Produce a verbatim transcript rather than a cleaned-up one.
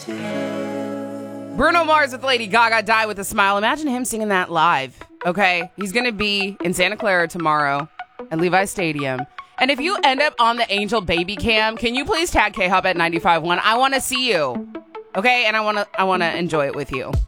Bruno Mars with Lady Gaga, Die With a Smile. Imagine him singing that live, okay? He's going to be in Santa Clara tomorrow at Levi Stadium. And if you end up on the Angel Baby Cam, can you please tag K-Hub at ninety-five point one? I want to see you, okay? And I want to I want to enjoy it with you.